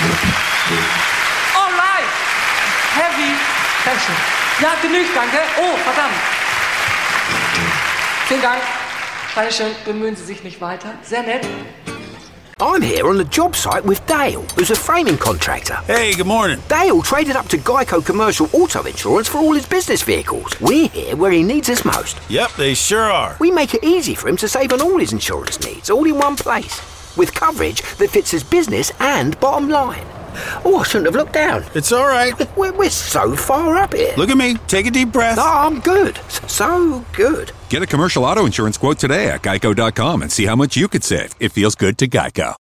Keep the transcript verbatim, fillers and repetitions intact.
Alright. Heavy Fashion. Ja, genügt, danke. Oh, verdammt. Vielen Dank. Dankeschön. Bemühen Sie sich nicht weiter. Sehr nett. I'm here on the job site with Dale, who's a framing contractor. Hey, good morning. Dale traded up to Geico Commercial Auto Insurance for all his business vehicles. We're here where he needs us most. Yep, they sure are. We make it easy for him to save on all his insurance needs, all in one place, with coverage that fits his business and bottom line. Oh, I shouldn't have looked down. It's all right. We're, we're so far up here. Look at me. Take a deep breath. Oh, I'm good. So good. Get a commercial auto insurance quote today at geico dot com and see how much you could save. It feels good to Geico.